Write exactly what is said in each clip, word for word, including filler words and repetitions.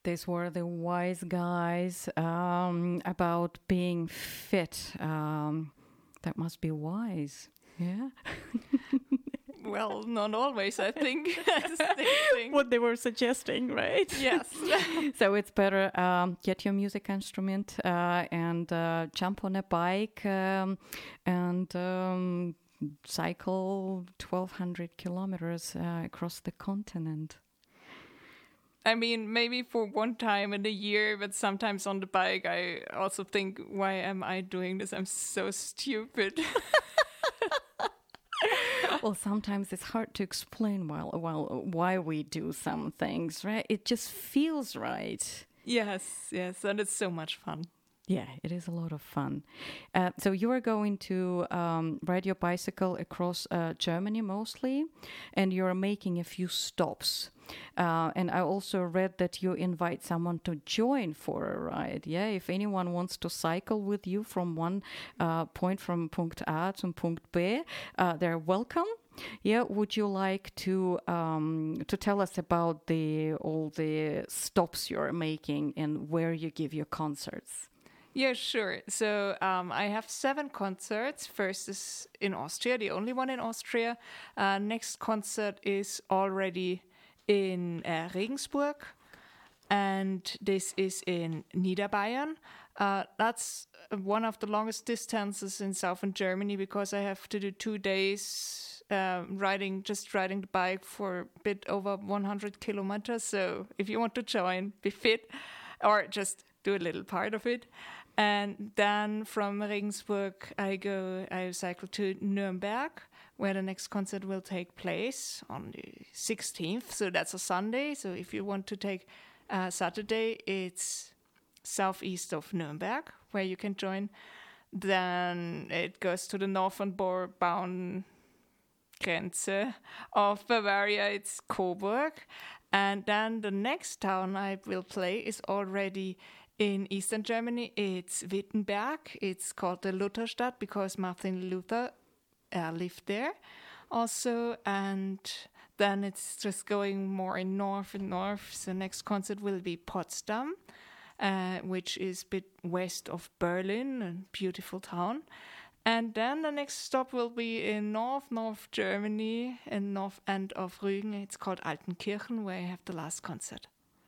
These were the wise guys um, about being fit. Um, that must be wise. Yeah. Well, not always, I think. What they were suggesting, right? Yes. So it's better um, get your music instrument uh, and uh, jump on a bike um, and um, cycle twelve hundred kilometers uh, across the continent. I mean, maybe for one time in a year, but sometimes on the bike, I also think, why am I doing this? I'm so stupid. Well, sometimes it's hard to explain while, while, why we do some things, right? It just feels right. Yes, yes, and it's so much fun. Yeah, it is a lot of fun. Uh, so you are going to um, ride your bicycle across uh, Germany mostly, and you're making a few stops. Uh, and I also read that you invite someone to join for a ride. Yeah, if anyone wants to cycle with you from one uh, point from Punkt A to Punkt B, uh, they're welcome. Yeah, would you like to um, to tell us about the all the stops you're making and where you give your concerts? Yeah, sure. So um, I have seven concerts. First is in Austria, the only one in Austria. Uh, next concert is already in uh, Regensburg, and this is in Niederbayern. Uh, that's one of the longest distances in southern Germany because I have to do two days uh, riding, just riding the bike for a bit over one hundred kilometers. So if you want to join, be fit, or just do a little part of it. And then from Regensburg, I go, I cycle to Nuremberg, where the next concert will take place on the sixteenth. So that's a Sunday. So if you want to take uh, Saturday, it's southeast of Nuremberg, where you can join. Then it goes to the northern bound Grenze of Bavaria. It's Coburg. And then the next town I will play is already in Eastern Germany. It's Wittenberg. It's called the Lutherstadt because Martin Luther uh, lived there also. And then it's just going more in north and north. So next concert will be Potsdam, uh, which is a bit west of Berlin, a beautiful town. And then the next stop will be in North, North Germany, in north end of Rügen. It's called Altenkirchen, where I have the last concert.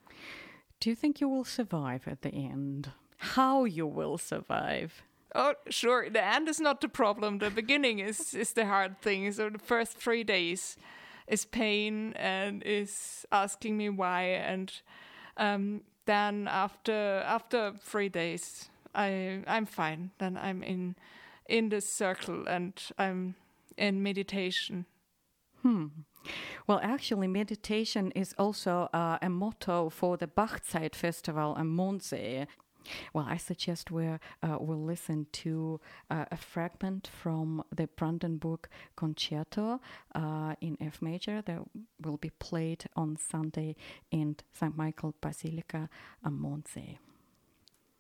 Do you think you will survive at the end? How you will survive? Oh, sure. The end is not the problem. The beginning is, is the hard thing. So the first three days is pain and is asking me why. And um, then after after three days, I I'm fine. Then I'm in in the circle and I'm in meditation. Hmm. Well, actually, meditation is also uh, a motto for the Bachzeit Festival am Mondsee. Well, I suggest we uh, we'll listen to uh, a fragment from the Brandenburg Concerto uh, in F major that will be played on Sunday in Saint Michael Basilica am Mondsee.